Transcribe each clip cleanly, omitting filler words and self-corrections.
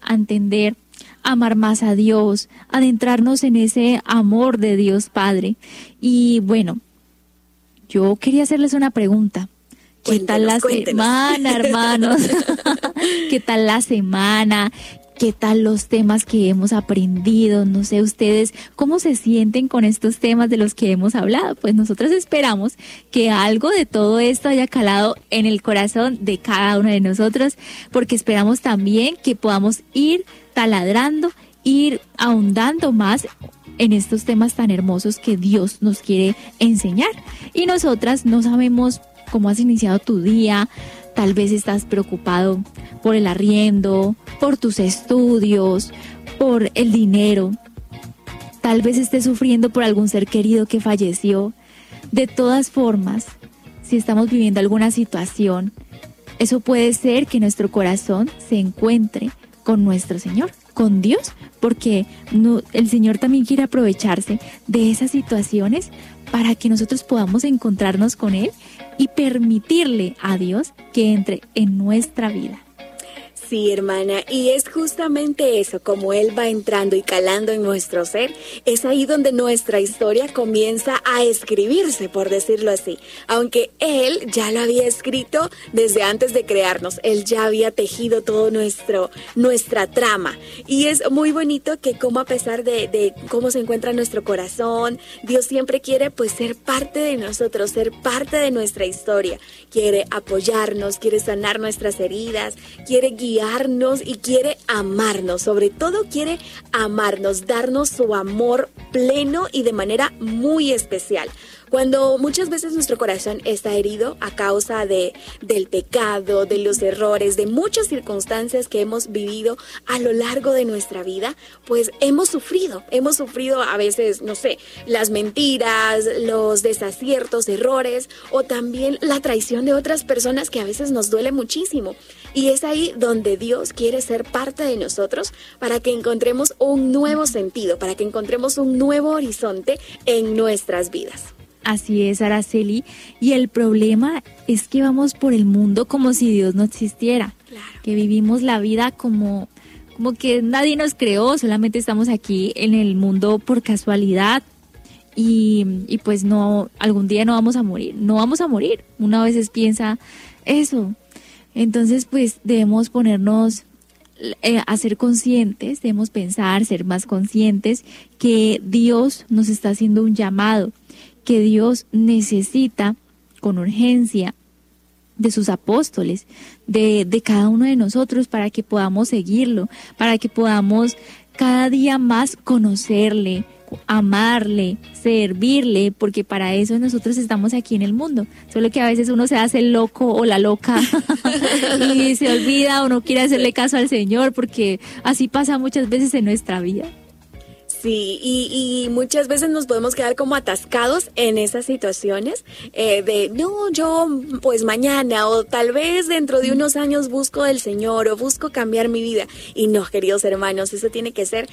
a entender, a amar más a Dios, a adentrarnos en ese amor de Dios Padre. Y bueno, yo quería hacerles una pregunta. ¿Qué tal la semana, hermanos? ¿Qué tal la semana? ¿Qué tal los temas que hemos aprendido? No sé ustedes, ¿cómo se sienten con estos temas de los que hemos hablado? Pues nosotros esperamos que algo de todo esto haya calado en el corazón de cada uno de nosotros, porque esperamos también que podamos ir taladrando, ir ahondando más en estos temas tan hermosos que Dios nos quiere enseñar. Y nosotras no sabemos cómo has iniciado tu día. Tal vez estás preocupado por el arriendo, por tus estudios, por el dinero. Tal vez estés sufriendo por algún ser querido que falleció. De todas formas, si estamos viviendo alguna situación, eso puede ser que nuestro corazón se encuentre con nuestro Señor, con Dios, porque el Señor también quiere aprovecharse de esas situaciones para que nosotros podamos encontrarnos con Él y permitirle a Dios que entre en nuestra vida. Sí, hermana, y es justamente eso, como Él va entrando y calando en nuestro ser, es ahí donde nuestra historia comienza a escribirse, por decirlo así. Aunque Él ya lo había escrito desde antes de crearnos, Él ya había tejido todo nuestra trama. Y es muy bonito que como a pesar de cómo se encuentra nuestro corazón, Dios siempre quiere pues ser parte de nosotros, ser parte de nuestra historia. Quiere apoyarnos, quiere sanar nuestras heridas, quiere guiarnos y quiere amarnos, sobre todo quiere amarnos, darnos su amor pleno y de manera muy especial. Cuando muchas veces nuestro corazón está herido a causa del pecado, de los errores, de muchas circunstancias que hemos vivido a lo largo de nuestra vida, pues hemos sufrido a veces, no sé, las mentiras, los desaciertos, errores o también la traición de otras personas que a veces nos duele muchísimo. Y es ahí donde Dios quiere ser parte de nosotros para que encontremos un nuevo sentido, para que encontremos un nuevo horizonte en nuestras vidas. Así es, Araceli, y el problema es que vamos por el mundo como si Dios no existiera, claro. Que vivimos la vida como que nadie nos creó, solamente estamos aquí en el mundo por casualidad y pues no, algún día no vamos a morir, uno a veces piensa eso, entonces pues debemos ponernos a ser conscientes, debemos pensar, ser más conscientes que Dios nos está haciendo un llamado, que Dios necesita con urgencia de sus apóstoles, de cada uno de nosotros para que podamos seguirlo, para que podamos cada día más conocerle, amarle, servirle, porque para eso nosotros estamos aquí en el mundo. Solo que a veces uno se hace el loco o la loca y se olvida o no quiere hacerle caso al Señor, porque así pasa muchas veces en nuestra vida. Sí, y muchas veces nos podemos quedar como atascados en esas situaciones de, no, yo pues mañana o tal vez dentro de unos años busco del Señor o busco cambiar mi vida. Y no, queridos hermanos, eso tiene que ser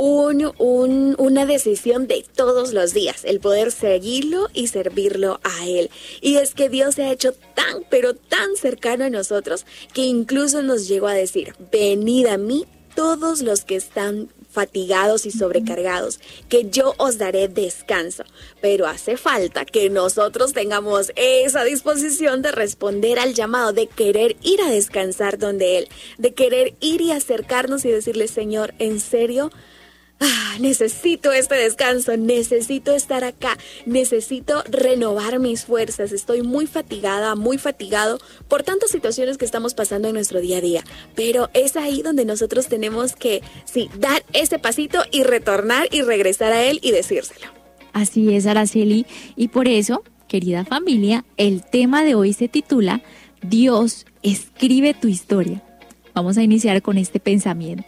una decisión de todos los días, el poder seguirlo y servirlo a Él. Y es que Dios se ha hecho tan, pero tan cercano a nosotros que incluso nos llegó a decir, venid a mí todos los que están fatigados y sobrecargados, que yo os daré descanso. Pero hace falta que nosotros tengamos esa disposición de responder al llamado, de querer ir a descansar donde Él, de querer ir y acercarnos y decirle, Señor, en serio, necesito este descanso, necesito estar acá, necesito renovar mis fuerzas, estoy muy fatigada, muy fatigado por tantas situaciones que estamos pasando en nuestro día a día, pero es ahí donde nosotros tenemos que, sí, dar ese pasito y retornar y regresar a Él y decírselo. Así es, Araceli, y por eso, querida familia, el tema de hoy se titula Dios escribe tu historia. Vamos a iniciar con este pensamiento.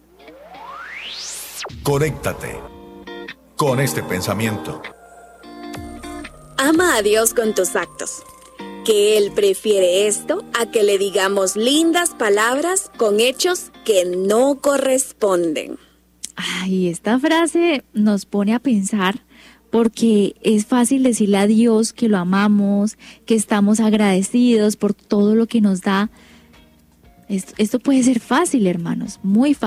Conéctate con este pensamiento. Ama a Dios con tus actos, que Él prefiere esto a que le digamos lindas palabras con hechos que no corresponden. Ay, esta frase nos pone a pensar porque es fácil decirle a Dios que lo amamos, que estamos agradecidos por todo lo que nos da. Esto puede ser fácil, hermanos, muy fácil.